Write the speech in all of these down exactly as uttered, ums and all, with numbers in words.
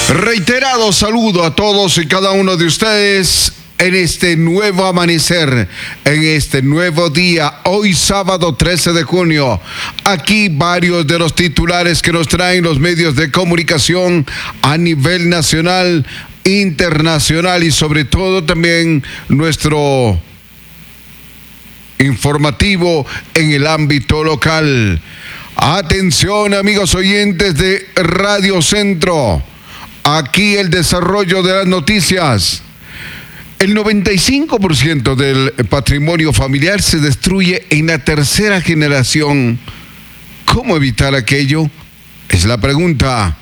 Reiterado saludo a todos y cada uno de ustedes en este nuevo amanecer, en este nuevo día, hoy sábado trece de junio. Aquí varios de los titulares que nos traen los medios de comunicación a nivel nacional, internacional y sobre todo también nuestro informativo en el ámbito local. Atención, amigos oyentes de Radio Centro. Aquí el desarrollo de las noticias. El noventa y cinco por ciento del patrimonio familiar se destruye en la tercera generación. ¿Cómo evitar aquello? Es la pregunta.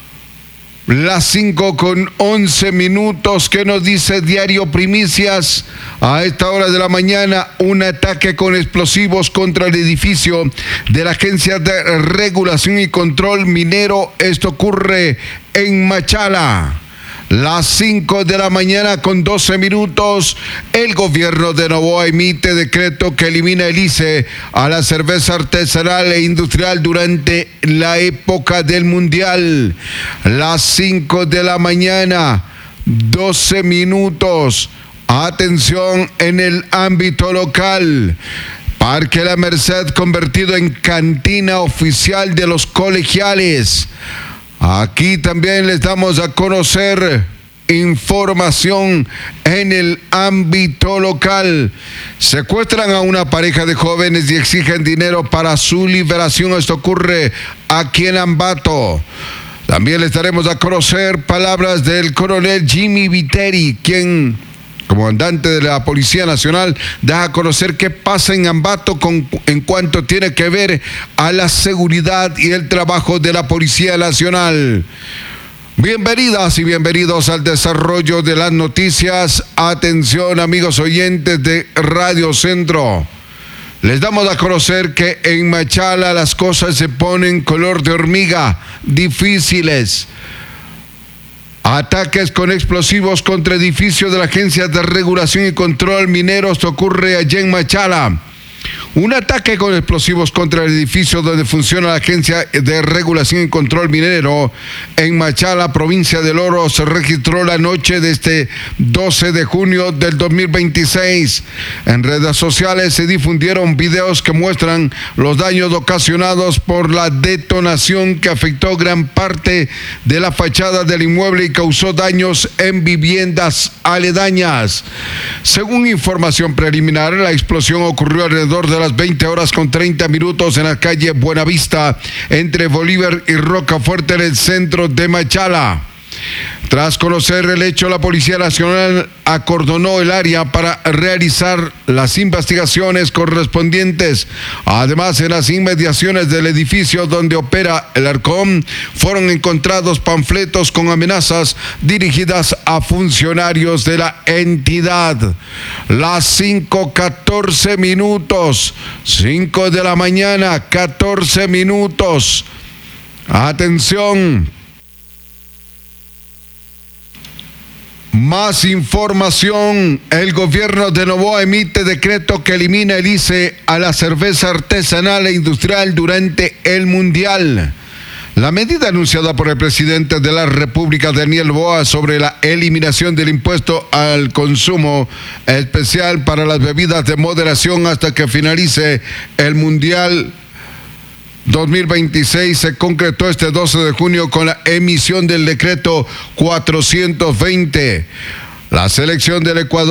Las cinco con once minutos. ¿Qué nos dice Diario Primicias? A esta hora de la mañana, un ataque con explosivos contra el edificio de la Agencia de Regulación y Control Minero. Esto ocurre en Machala. Las cinco de la mañana con doce minutos, el gobierno de Novoa emite decreto que elimina el I C E a la cerveza artesanal e industrial durante la época del Mundial. Las cinco de la mañana, doce minutos. Atención en el ámbito local. Parque La Merced convertido en cantina oficial de los colegiales. Aquí también les damos a conocer información en el ámbito local. Secuestran a una pareja de jóvenes y exigen dinero para su liberación. Esto ocurre aquí en Ambato. También les daremos a conocer palabras del coronel Jimmy Viteri, quien, comandante de la Policía Nacional, da a conocer qué pasa en Ambato con, en cuanto tiene que ver a la seguridad y el trabajo de la Policía Nacional. Bienvenidas y bienvenidos al desarrollo de las noticias. Atención, amigos oyentes de Radio Centro. Les damos a conocer que en Machala las cosas se ponen color de hormiga, difíciles. Ataques con explosivos contra edificios de la Agencia de Regulación y Control Minero. Esto ocurre allá en Machala. Un ataque con explosivos contra el edificio donde funciona la Agencia de Regulación y Control Minero en Machala, provincia del Oro, se registró la noche de este doce de junio del dos mil veintiséis. En redes sociales se difundieron videos que muestran los daños ocasionados por la detonación que afectó gran parte de la fachada del inmueble y causó daños en viviendas aledañas. Según información preliminar, la explosión ocurrió alrededor de las veinte horas con treinta minutos en la calle Buenavista, entre Bolívar y Rocafuerte, en el centro de Machala. Tras conocer el hecho, la Policía Nacional acordonó el área para realizar las investigaciones correspondientes. Además, en las inmediaciones del edificio donde opera el Arcom, fueron encontrados panfletos con amenazas dirigidas a funcionarios de la entidad. Las cinco catorce minutos, cinco de la mañana, catorce minutos. Atención. Más información. El gobierno de Novoa emite decreto que elimina el I C E a la cerveza artesanal e industrial durante el Mundial. La medida anunciada por el presidente de la República, Daniel Noboa, sobre la eliminación del impuesto al consumo especial para las bebidas de moderación hasta que finalice el Mundial dos mil veintiséis se concretó este doce de junio con la emisión del decreto cuatrocientos veinte. La selección del Ecuador